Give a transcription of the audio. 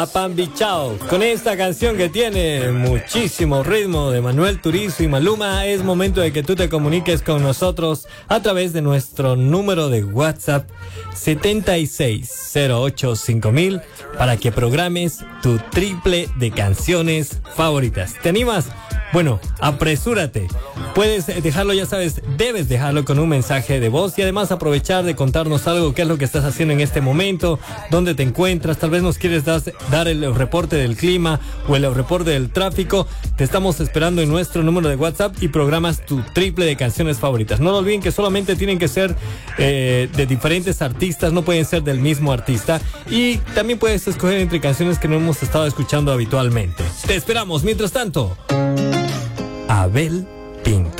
Apambichao, con esta canción que tiene muchísimo ritmo de Manuel Turizo y Maluma, es momento de que tú te comuniques con nosotros a través de nuestro número de WhatsApp 76085000 para que programes tu triple de canciones favoritas. ¿Te animas? Bueno, apresúrate. Puedes dejarlo, ya sabes, debes dejarlo con un mensaje de voz y además aprovechar de contarnos algo, qué es lo que estás haciendo en este momento, dónde te encuentras, tal vez nos quieres dar el reporte del clima o el reporte del tráfico. Te estamos esperando en nuestro número de WhatsApp y programas tu triple de canciones favoritas. No lo olviden que solamente tienen que ser de diferentes artistas, no pueden ser del mismo artista, y también puedes escoger entre canciones que no hemos estado escuchando habitualmente. Te esperamos. Mientras tanto, Abel Pinto.